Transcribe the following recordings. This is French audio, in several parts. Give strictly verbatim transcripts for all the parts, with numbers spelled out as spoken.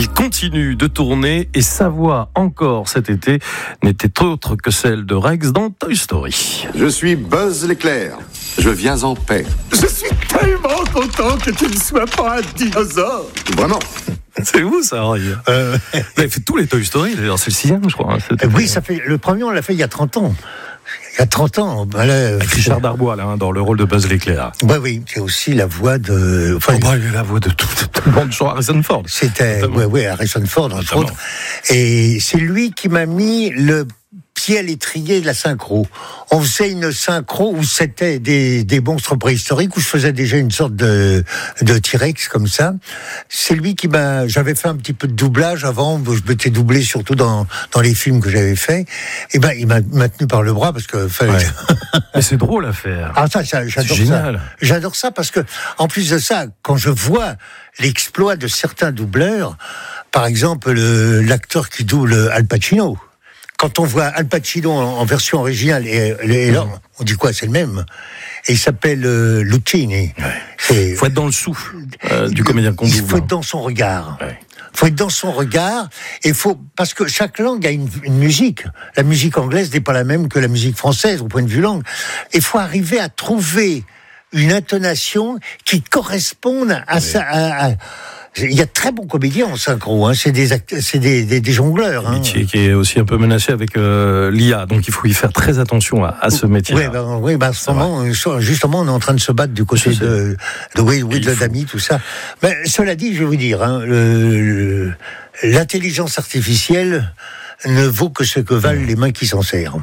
Il continue de tourner et sa voix encore cet été n'était autre que celle de Rex dans Toy Story. Je suis Buzz l'éclair. Je viens en paix. Je suis tellement content que tu ne sois pas un dinosaure. Vraiment. C'est vous ça, Henri. Euh... Vous avez fait tous les Toy Story, d'ailleurs, c'est le sixième, je crois. Hein, oui, ça fait, le premier, on l'a fait il y a trente ans. Il y a trente ans. Ben là, Avec Richard Darbois, là, hein, dans le rôle de Buzz l'éclair. Bah oui, c'est aussi la voix de. Enfin, oh, bah, il a la voix de tout, tout, tout le monde, genre Harrison Ford. C'était, oui, oui, Harrison Ford, entre Notamment. autres. Et c'est lui qui m'a mis le pied à l'étrier de la synchro. On faisait une synchro où c'était des, des monstres préhistoriques, où je faisais déjà une sorte de, de T-Rex comme ça. C'est lui qui m'a... J'avais fait un petit peu de doublage avant, je m'étais doublé surtout dans, dans les films que j'avais faits. Et ben, il m'a maintenu par le bras parce que... Fallait... Ouais. Mais c'est drôle à faire. Ah ça, ça j'adore c'est ça. Génial. J'adore ça parce que, en plus de ça, quand je vois l'exploit de certains doubleurs, par exemple, le, l'acteur qui double Al Pacino... Quand on voit Al Pacino en, en version originale, et, et là, on dit quoi, c'est le même. Et il s'appelle euh, Lucchini. Il faut être dans le souffle euh, du comédien qu'on double. Il faut être dans son regard. Il ouais. faut être dans son regard. Et faut, parce que chaque langue a une, une musique. La musique anglaise n'est pas la même que la musique française, au point de vue langue. Il faut arriver à trouver une intonation qui corresponde à ouais. ça... À, à, il y a de très bons comédiens en synchro, hein. c'est des acteurs, c'est des, des, des jongleurs. Un métier hein. qui est aussi un peu menacé avec euh, l'I A, donc il faut y faire très attention à, à ce métier. Oui, ben, oui, ben, à ce moment, justement, on est en train de se battre du côté de, de oui, oui, de l'Adami, tout ça. Mais cela dit, je vais vous dire, hein, le, le, l'intelligence artificielle ne vaut que ce que valent les mains qui s'en servent.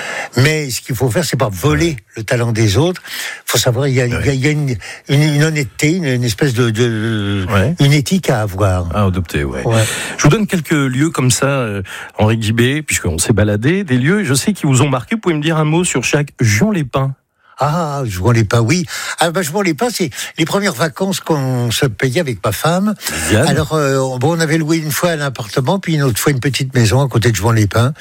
Mais ce qu'il faut faire, c'est pas voler le talent des autres. Il faut savoir, il y a, ouais. il y a une, une, une honnêteté, une, une espèce de, de ouais. une éthique à avoir. À adopter, ouais. ouais. Je vous donne quelques lieux comme ça, euh, Henri Guibé, puisqu'on s'est baladé, des lieux, je sais, qui vous ont marqué. Vous pouvez me dire un mot sur chaque. Juan les Pins. Ah, Juan les Pins, oui. Ah, ben, Juan les Pins, c'est les premières vacances qu'on se payait avec ma femme. Yann. Alors, euh, bon, on avait loué une fois un appartement, puis une autre fois une petite maison à côté de Juan les Pins.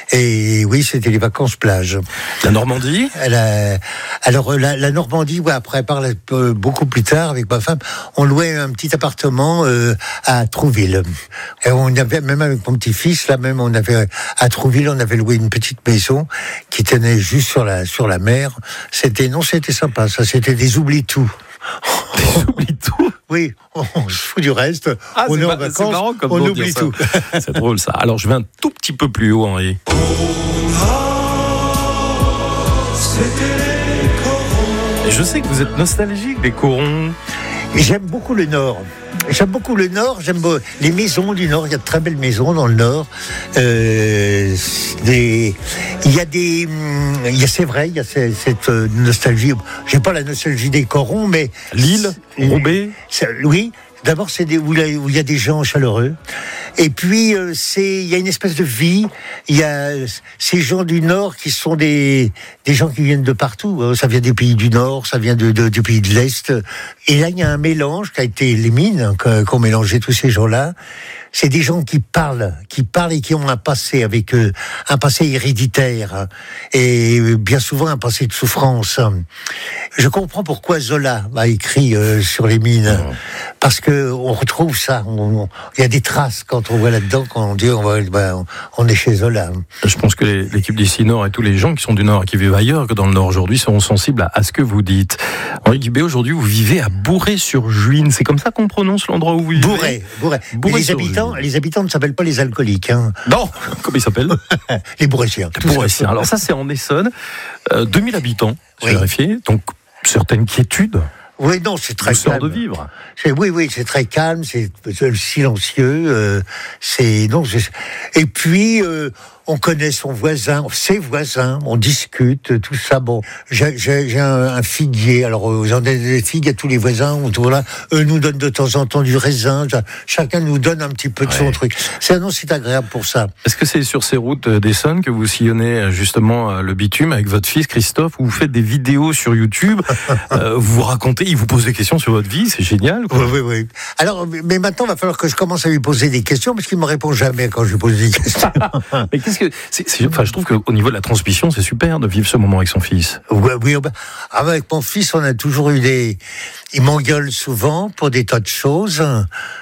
Et oui, c'était les vacances plage. La Normandie? La, alors, la, la Normandie, ouais, après, par la, euh, beaucoup plus tard, avec ma femme, on louait un petit appartement euh, à Trouville. Et on avait, même avec mon petit-fils, là même, on avait, à Trouville, on avait loué une petite maison qui tenait juste sur la, sur la mer. C'était Non, c'était sympa, ça, c'était des oublie-tout. Des oublie-tout? Oui, on, on se fout du reste, ah, on est, est en vacances, c'est marrant comme on oublie tout. C'est drôle ça. Alors je vais un tout petit peu plus haut, Henri. Et je sais que vous êtes nostalgique des corons. Et j'aime beaucoup le Nord. J'aime beaucoup le Nord, j'aime les maisons du Nord, il y a de très belles maisons dans le Nord. Euh, des, il y a des, il y a, c'est vrai, il y a cette, cette nostalgie. J'ai pas la nostalgie des corons, mais Lille, Roubaix. Oui. D'abord, c'est des, où il y a des gens chaleureux. Et puis, euh, c'est, il y a une espèce de vie. Il y a ces gens du Nord qui sont des, des gens qui viennent de partout. Ça vient des pays du Nord, ça vient de, de, du pays de l'Est. Et là, il y a un mélange qui a été les mines, qu'ont mélangé tous ces gens-là. C'est des gens qui parlent, qui parlent et qui ont un passé avec eux, un passé héréditaire et bien souvent un passé de souffrance. Je comprends pourquoi Zola a écrit euh, sur les mines, parce que on retrouve ça. Il y a des traces quand on voit là-dedans, quand on dit on, va, ben, on est chez Zola. Je pense que les, l'équipe d'ici Nord et tous les gens qui sont du Nord et qui vivent ailleurs que dans le Nord aujourd'hui seront sensibles à, à ce que vous dites. Henri Guibé, aujourd'hui vous vivez à Bourret-sur-Juine. C'est comme ça qu'on prononce l'endroit où vous vivez? Bourret, Bourret. Bourret les habitants. Les habitants ne s'appellent pas les alcooliques. Hein. Non, comment ils s'appellent? Les Bourretiens. Les Bourretiens. Alors ça, c'est en Essonne. Euh, deux mille habitants, j'ai oui. vérifié. Donc, certaines quiétudes. Oui, non, c'est très calme. de vivre. C'est, oui, oui, c'est très calme, c'est, c'est silencieux. Euh, c'est non. C'est, et puis, euh, on connaît son voisin, ses voisins, on discute, tout ça. Bon, j'ai, j'ai, j'ai un, un figuier, alors euh, j'en ai des figues à tous les voisins, on, voilà, eux nous donnent de temps en temps du raisin, chacun nous donne un petit peu de ouais. son truc. C'est, non, c'est agréable pour ça. Est-ce que c'est sur ces routes d'Essonne que vous sillonnez justement le bitume avec votre fils Christophe, où vous faites des vidéos sur YouTube, euh, vous vous racontez, il vous pose des questions sur votre vie, c'est génial, quoi. Oui, oui, oui. Alors, mais maintenant, il va falloir que je commence à lui poser des questions, parce qu'il me répond jamais quand je lui pose des questions. Mais qu'est-ce que, c'est, c'est, enfin, je trouve qu'au niveau de la transmission, c'est super de vivre ce moment avec son fils. Oui, oui. Avec mon fils, on a toujours eu des, il m'engueule souvent pour des tas de choses.